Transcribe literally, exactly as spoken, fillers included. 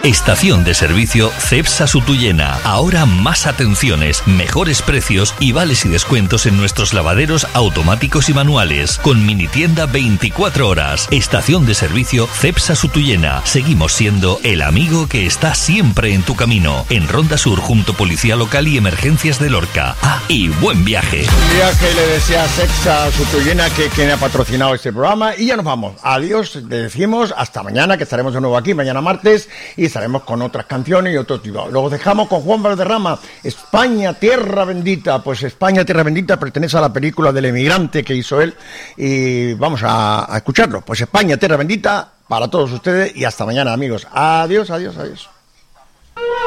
Estación de servicio Cepsa Sutuyena. Ahora más atenciones, mejores precios y vales y descuentos en nuestros lavaderos automáticos y manuales. Con minitienda veinticuatro horas. Estación de servicio Cepsa Sutuyena. Seguimos siendo el amigo que está siempre en tu camino. En Ronda Sur, junto Policía Local y Emergencias de Lorca. Ah, y buen viaje. Un viaje le desea Cepsa Sutuyena, que quien ha patrocinado este programa. Y ya nos vamos. Adiós, le decimos hasta mañana, que estaremos de nuevo aquí, mañana martes, y estaremos con otras canciones y otro tipo. Luego dejamos con Juan Valderrama, España, Tierra Bendita. Pues España, Tierra Bendita pertenece a la película del emigrante que hizo él, y vamos a, a escucharlo. Pues España, Tierra Bendita para todos ustedes, y hasta mañana, amigos. Adiós, adiós, adiós.